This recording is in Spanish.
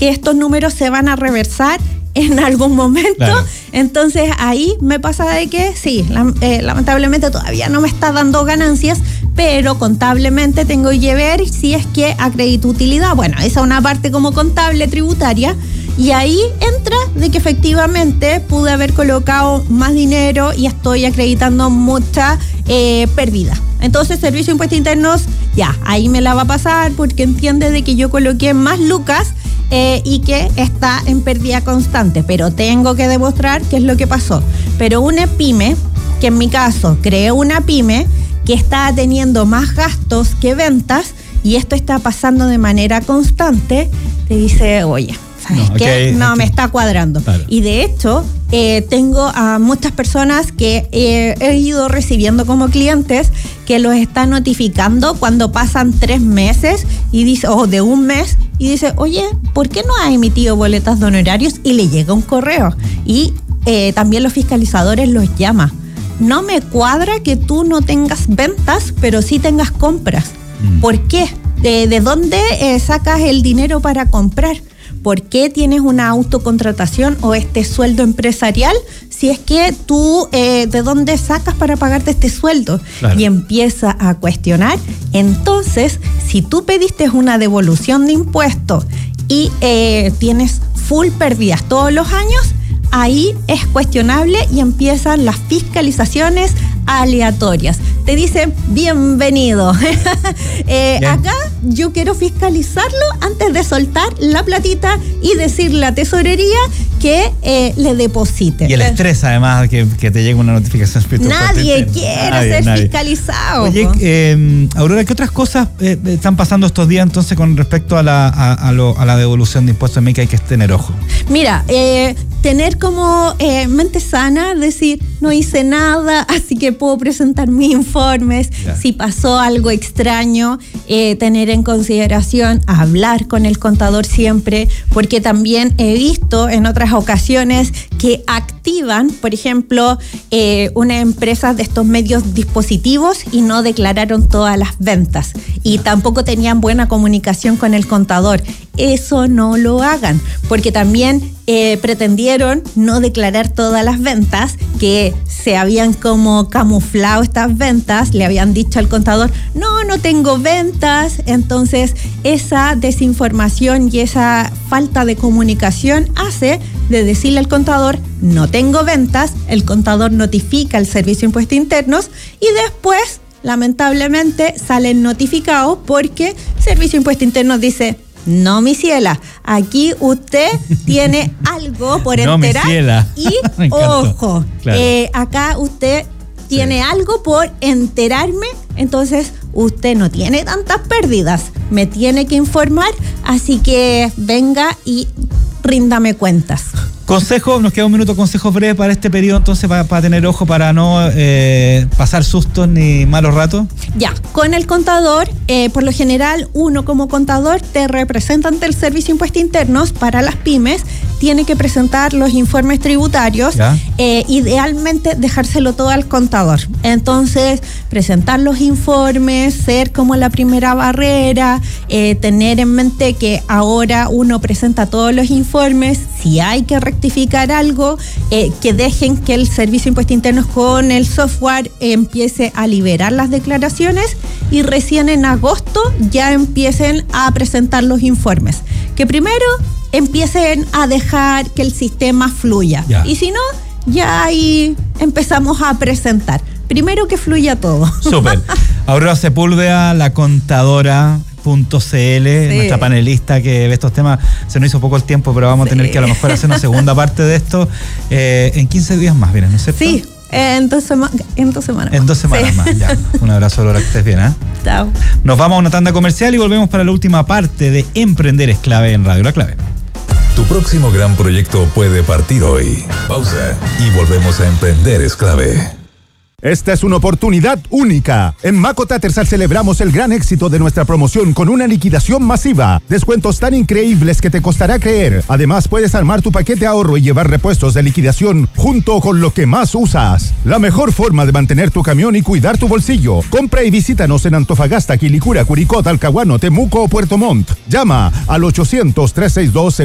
que estos números se van a reversar en algún momento. Claro. Entonces ahí me pasa de que sí, lamentablemente todavía no me está dando ganancias, pero contablemente tengo que ver si es que acredito utilidad. Bueno, esa es una parte como contable tributaria, y ahí entra de que efectivamente pude haber colocado más dinero y estoy acreditando mucha pérdida. Entonces Servicio de Impuestos Internos, ya, ahí me la va a pasar porque entiende de que yo coloqué más lucas y que está en pérdida constante, pero tengo que demostrar qué es lo que pasó. Pero una pyme, que en mi caso creé una pyme que está teniendo más gastos que ventas, y esto está pasando de manera constante, te dice, oye, ¿sabes qué? No me está cuadrando. Claro. Y de hecho, tengo a muchas personas que he ido recibiendo como clientes que los están notificando cuando pasan 3 meses y dice, o de un mes, y dice, oye, ¿por qué no has emitido boletas de honorarios? Y le llega un correo. Y también los fiscalizadores los llama. No me cuadra que tú no tengas ventas, pero sí tengas compras. ¿Por qué? ¿De dónde sacas el dinero para comprar? ¿Por qué tienes una autocontratación o este sueldo empresarial si es que tú de dónde sacas para pagarte este sueldo? Claro. Y empieza a cuestionar. Entonces, si tú pediste una devolución de impuestos y tienes full pérdidas todos los años, ahí es cuestionable y empiezan las fiscalizaciones aleatorias. Te dicen, bienvenido. Acá yo quiero fiscalizarlo antes de soltar la platita y decirle a Tesorería que le deposite. Y el estrés, además, que te llegue una notificación. Nadie quiere ser fiscalizado. Oye, Aurora, ¿qué otras cosas están pasando estos días entonces con respecto a la devolución de impuestos? En mí que hay que tener ojo. Mira, tener como mente sana, decir, no hice nada, así que puedo presentar mis informes. Yeah. Si pasó algo extraño, tener en consideración hablar con el contador siempre, porque también he visto en otras ocasiones que activan, por ejemplo, una empresa de estos medios dispositivos y no declararon todas las ventas y tampoco tenían buena comunicación con el contador. Eso no lo hagan, porque también pretendieron no declarar todas las ventas, que se habían como camuflado estas ventas, le habían dicho al contador, no tengo ventas. Entonces esa desinformación y esa falta de comunicación hace de decirle al contador, no tengo ventas, el contador notifica al Servicio de Impuestos Internos y después, lamentablemente, salen notificados porque Servicio de Impuestos Internos dice, no, mi ciela, aquí usted tiene algo por enterar y ojo, claro. Acá usted tiene algo por enterarme, entonces usted no tiene tantas pérdidas, me tiene que informar, así que venga y ríndame cuentas. Consejo, nos queda un minuto, consejos breves para este periodo, entonces para tener ojo, para no pasar sustos ni malos ratos. Ya, con el contador, por lo general, uno como contador te representa ante el Servicio de Impuestos Internos. Para las pymes, tiene que presentar los informes tributarios, idealmente dejárselo todo al contador. Entonces, presentar los informes, ser como la primera barrera, tener en mente que ahora uno presenta todos los informes, si hay que rectificar algo, que dejen que el Servicio de Impuestos Internos con el software empiece a liberar las declaraciones y recién en agosto ya empiecen a presentar los informes. Que primero empiecen a dejar que el sistema fluya. Ya. Y si no, ya ahí empezamos a presentar. Primero que fluya todo. Súper. Aurora Sepúlveda, la contadora .cl, nuestra panelista que ve estos temas. Se nos hizo poco el tiempo, pero vamos a tener que a lo mejor hacer una segunda parte de esto en 15 días más, ¿no es cierto? Sí, en 2 semanas. En 2 semanas más, ya. Un abrazo, Aurora, que estés bien, ¿eh? Chao. Nos vamos a una tanda comercial y volvemos para la última parte de Emprender es Clave en Radio La Clave. Tu próximo gran proyecto puede partir hoy. Pausa y volvemos a Emprender es Clave. Esta es una oportunidad única. En Maco Tattersall celebramos el gran éxito de nuestra promoción con una liquidación masiva. Descuentos tan increíbles que te costará creer. Además, puedes armar tu paquete ahorro y llevar repuestos de liquidación junto con lo que más usas. La mejor forma de mantener tu camión y cuidar tu bolsillo. Compra y visítanos en Antofagasta, Quilicura, Curicó, Talcahuano, Temuco o Puerto Montt. Llama al 800-362